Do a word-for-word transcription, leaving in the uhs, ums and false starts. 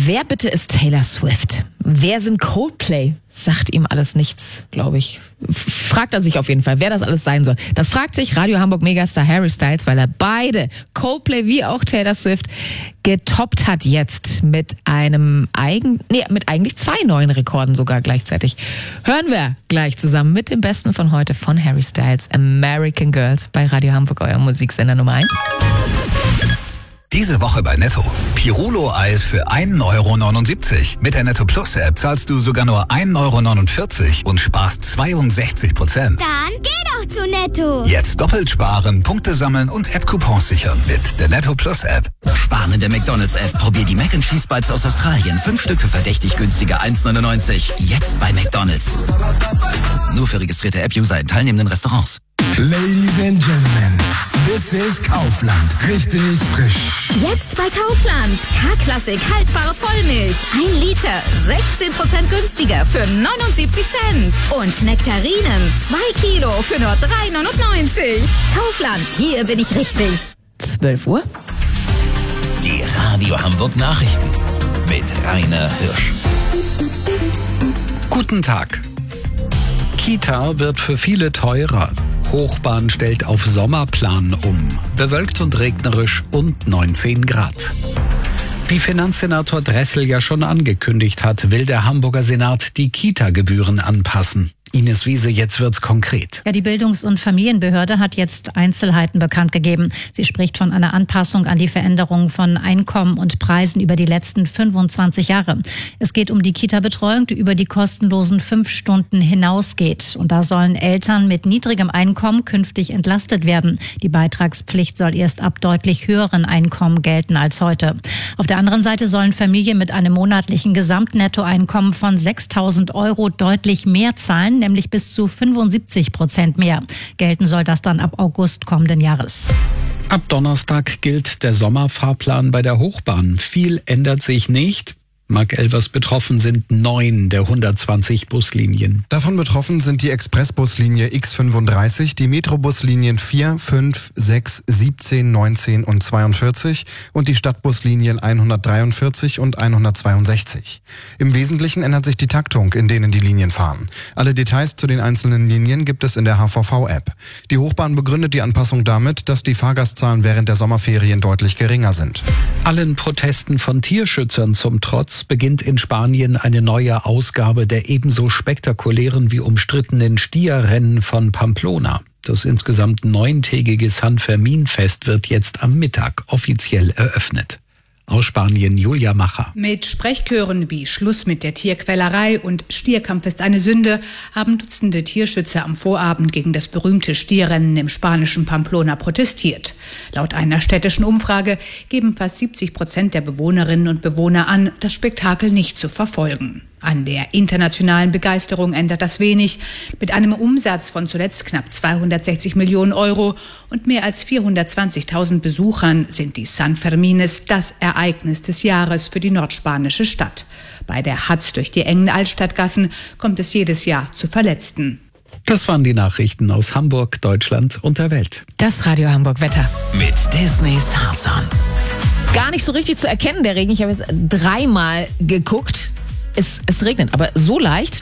Wer bitte ist Taylor Swift? Wer sind Coldplay? Sagt ihm alles nichts, glaube ich. Fragt er sich auf jeden Fall, wer das alles sein soll. Das fragt sich Radio Hamburg Megastar Harry Styles, weil er beide, Coldplay wie auch Taylor Swift, getoppt hat jetzt mit einem eigen, nee, mit eigentlich zwei neuen Rekorden sogar gleichzeitig. Hören wir gleich zusammen mit dem Besten von heute von Harry Styles, American Girls, bei Radio Hamburg, euer Musiksender Nummer eins. Diese Woche bei Netto. Pirulo-Eis für ein Euro neunundsiebzig. Mit der Netto Plus App zahlst du sogar nur ein Euro neunundvierzig und sparst zweiundsechzig Prozent. Dann geh doch zu Netto. Jetzt doppelt sparen, Punkte sammeln und App-Coupons sichern mit der Netto Plus App. Sparen in der McDonald's-App. Probier die Mac and Cheese Bites aus Australien. Fünf Stück für verdächtig günstiger eins neunundneunzig. Jetzt bei McDonald's. Nur für registrierte App-User in teilnehmenden Restaurants. Ladies and Gentlemen, this is Kaufland. Richtig frisch. Jetzt bei Kaufland. K-Klassik haltbare Vollmilch. Ein Liter. sechzehn Prozent günstiger für neunundsiebzig Cent. Und Nektarinen. Zwei Kilo für nur drei neunundneunzig. Kaufland. Hier bin ich richtig. zwölf Uhr. Die Radio Hamburg Nachrichten mit Rainer Hirsch. Guten Tag. Kita wird für viele teurer. Hochbahn stellt auf Sommerplan um. Bewölkt und regnerisch und neunzehn Grad. Wie Finanzsenator Dressel ja schon angekündigt hat, will der Hamburger Senat die Kita-Gebühren anpassen. Ines Wiese, jetzt wird's konkret. Ja, die Bildungs- und Familienbehörde hat jetzt Einzelheiten bekannt gegeben. Sie spricht von einer Anpassung an die Veränderung von Einkommen und Preisen über die letzten fünfundzwanzig Jahre. Es geht um die Kita-Betreuung, die über die kostenlosen fünf Stunden hinausgeht. Und da sollen Eltern mit niedrigem Einkommen künftig entlastet werden. Die Beitragspflicht soll erst ab deutlich höheren Einkommen gelten als heute. Auf der anderen Seite sollen Familien mit einem monatlichen Gesamtnettoeinkommen von sechstausend Euro deutlich mehr zahlen, nämlich bis zu fünfundsiebzig Prozent mehr. Gelten soll das dann ab August kommenden Jahres. Ab Donnerstag gilt der Sommerfahrplan bei der Hochbahn. Viel ändert sich nicht. Mark Elvers, betroffen sind neun der hundertzwanzig Buslinien. Davon betroffen sind die Expressbuslinie X fünfunddreißig, die Metrobuslinien vier, fünf, sechs, siebzehn, neunzehn und zweiundvierzig und die Stadtbuslinien hundertdreiundvierzig und hundertzweiundsechzig. Im Wesentlichen ändert sich die Taktung, in denen die Linien fahren. Alle Details zu den einzelnen Linien gibt es in der H V V-App. Die Hochbahn begründet die Anpassung damit, dass die Fahrgastzahlen während der Sommerferien deutlich geringer sind. Allen Protesten von Tierschützern zum Trotz beginnt in Spanien eine neue Ausgabe der ebenso spektakulären wie umstrittenen Stierrennen von Pamplona. Das insgesamt neuntägige San Fermin-Fest wird jetzt am Mittag offiziell eröffnet. Aus Spanien Julia Macher. Mit Sprechchören wie Schluss mit der Tierquälerei und Stierkampf ist eine Sünde haben Dutzende Tierschützer am Vorabend gegen das berühmte Stierrennen im spanischen Pamplona protestiert. Laut einer städtischen Umfrage geben fast siebzig Prozent der Bewohnerinnen und Bewohner an, das Spektakel nicht zu verfolgen. An der internationalen Begeisterung ändert das wenig. Mit einem Umsatz von zuletzt knapp zweihundertsechzig Millionen Euro und mehr als vierhundertzwanzigtausend Besuchern sind die San Fermines das Ereignis des Jahres für die nordspanische Stadt. Bei der Hatz durch die engen Altstadtgassen kommt es jedes Jahr zu Verletzten. Das waren die Nachrichten aus Hamburg, Deutschland und der Welt. Das Radio Hamburg Wetter. Mit Disneys Tarzan. Gar nicht so richtig zu erkennen, der Regen. Ich habe jetzt dreimal geguckt. Es, es regnet, aber so leicht,